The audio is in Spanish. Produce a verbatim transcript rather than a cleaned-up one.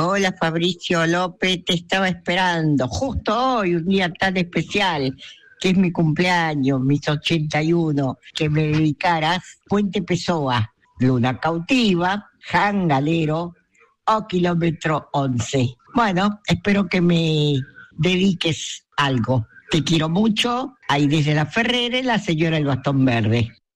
Hola Fabricio López, te estaba esperando justo hoy, un día tan especial, que es mi cumpleaños, mis ochenta y uno, que me dedicaras Puente Pessoa, Luna Cautiva, Jan Galero o Kilómetro once. Bueno, espero que me dediques algo. Te quiero mucho. Ahí desde la Ferrere, la señora del bastón verde.